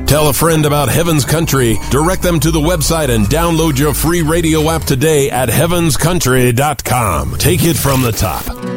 Tell a friend about Heaven's Country. Direct them to the website and download your free radio app today at heavenscountry.com. Take it from the top.